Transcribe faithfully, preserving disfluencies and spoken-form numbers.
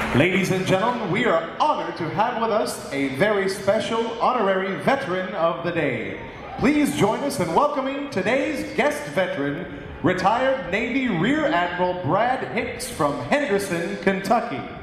Ladies and gentlemen, we are honored to have with us a very special honorary veteran of the day. Please join us in welcoming today's guest veteran, retired Navy Rear Admiral Brad Hicks from Henderson, Kentucky.